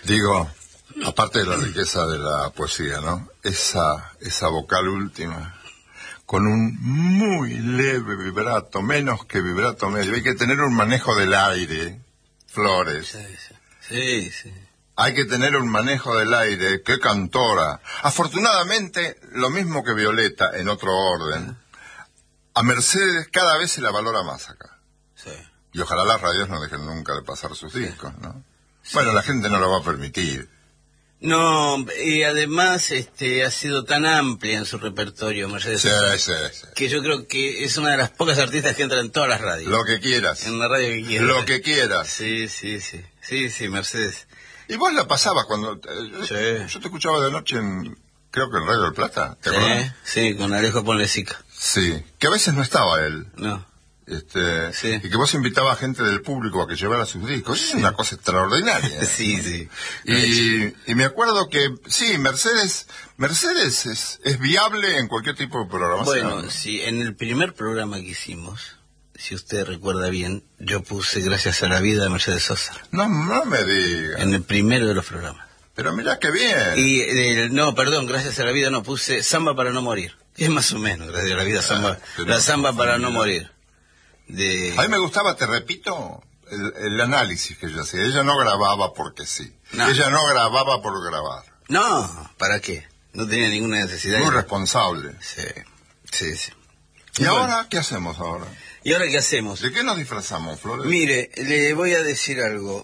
Digo, aparte de la riqueza de la poesía, ¿no? Esa vocal última, con un muy leve vibrato, menos que vibrato medio. Hay que tener un manejo del aire, Flores. Sí. Hay que tener un manejo del aire. ¡Qué cantora! Afortunadamente, lo mismo que Violeta, en otro orden, a Mercedes cada vez se la valora más acá. Sí. Y ojalá las radios no dejen nunca de pasar sus discos, ¿no? Sí. Bueno, la gente no lo va a permitir. No, y además ha sido tan amplia en su repertorio, Mercedes Sosa, Sí. que yo creo que es una de las pocas artistas que entran en todas las radios. Lo que quieras. En la radio que quieras. Lo que quieras. Sí, Mercedes. Y vos la pasabas cuando... Sí. Yo te escuchaba de noche creo que en Radio del Plata, ¿te acuerdas? Sí, con Alejo Ponlecica. Sí, que a veces no estaba él. No. Sí. Y que vos invitabas a gente del público a que llevara sus discos. Es una cosa extraordinaria. Sí. Y me acuerdo que, sí, Mercedes es viable en cualquier tipo de programación. Bueno, sí, en el primer programa que hicimos, si usted recuerda bien, yo puse Gracias a la vida de Mercedes Sosa. No me diga. En el primero de los programas. Pero mirá qué bien. Y, Gracias a la vida no, puse Samba para no morir. Es más o menos, Gracias a la vida, la Samba para no morir. A mí me gustaba, te repito, el análisis que ella hacía. Ella no grababa porque sí. No. Ella no grababa por grabar. No, ¿para qué? No tenía ninguna necesidad. Muy responsable. Sí. ¿Y ahora qué hacemos ahora? ¿Y ahora qué hacemos? ¿De qué nos disfrazamos, Flores? Mire, le voy a decir algo.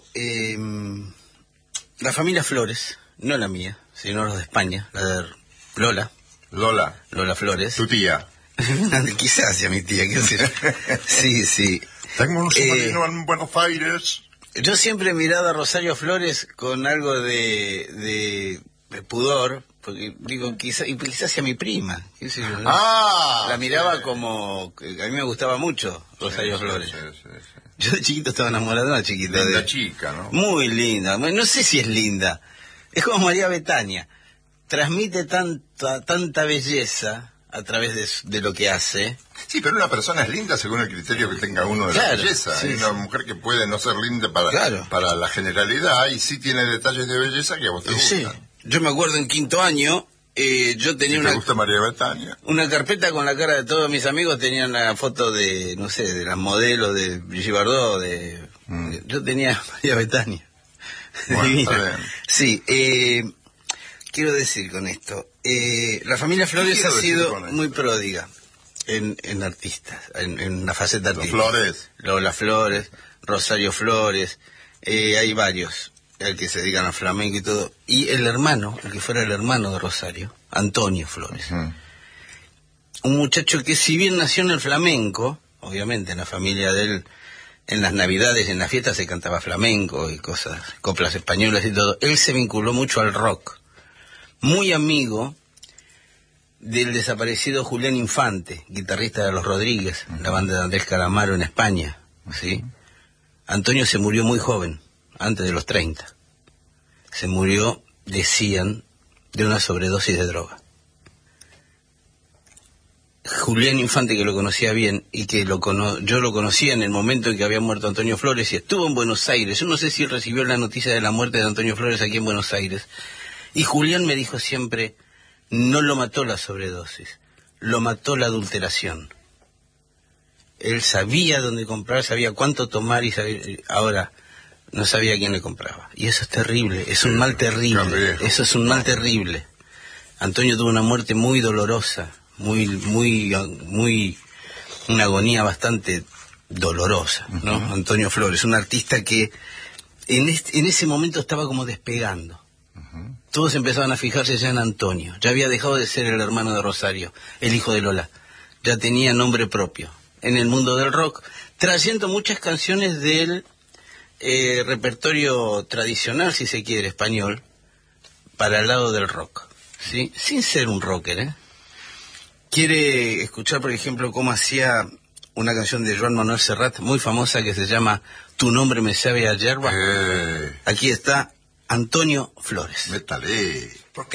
La familia Flores, no la mía, sino los de España, la de Lola Flores. Tu tía. Quizás hacia mi tía, qué sé. Sí. Tengo un sobrino en Buenos Aires. Yo siempre he mirado a Rosario Flores con algo de pudor, porque digo, quizás hacia mi prima, qué sé yo, ¿no? La miraba como... A mí me gustaba mucho Rosario Flores. Sí. Yo de chiquito estaba enamorado de una chiquita. Linda chica, ¿no? Muy linda. No sé si es linda. Es como María Betania. Transmite tanta belleza a través de lo que hace. Sí, pero una persona es linda según el criterio que tenga uno de la belleza. Hay una mujer que puede no ser linda para la generalidad y sí tiene detalles de belleza que a vos te gustan. Sí. Yo me acuerdo en quinto año, yo tenía ¿Te gusta María Betania? Una carpeta con la cara de todos mis amigos, tenían la foto de, no sé, de las modelos de Brigitte Bardot, yo tenía María Betania. Bueno, está bien. Sí, quiero decir con esto, la familia Flores ha sido muy pródiga en artistas, en la faceta artística. Flores. Lola Flores, Rosario Flores, hay varios al que se dedican al flamenco y todo. Y el que fuera el hermano de Rosario, Antonio Flores. Un muchacho que si bien nació en el flamenco, obviamente en la familia de él, en las navidades, en las fiestas se cantaba flamenco y cosas, coplas españolas y todo, él se vinculó mucho al rock. Muy amigo del desaparecido Julián Infante, guitarrista de Los Rodríguez, la banda de Andrés Calamaro en España, ¿sí? Antonio se murió muy joven, antes de los 30. Se murió, decían, de una sobredosis de droga. Julián Infante, que lo conocía bien y que yo lo conocía en el momento en que había muerto Antonio Flores y estuvo en Buenos Aires. Yo no sé si él recibió la noticia de la muerte de Antonio Flores aquí en Buenos Aires. Y Julián me dijo siempre, no lo mató la sobredosis, lo mató la adulteración. Él sabía dónde comprar, sabía cuánto tomar y ahora no sabía quién le compraba. Y eso es terrible, es un mal terrible, eso es un mal terrible. Antonio tuvo una muerte muy dolorosa, una agonía bastante dolorosa, ¿no? Antonio Flores, un artista que en ese momento estaba como despegando. Todos empezaban a fijarse ya en Antonio. Ya había dejado de ser el hermano de Rosario, el hijo de Lola. Ya tenía nombre propio en el mundo del rock, trayendo muchas canciones del repertorio tradicional, si se quiere, español, para el lado del rock, ¿sí? Sin ser un rocker, Quiere escuchar, por ejemplo, cómo hacía una canción de Joan Manuel Serrat, muy famosa, que se llama Tu nombre me sabe a yerba. Aquí está Antonio Flores. Métale. Porque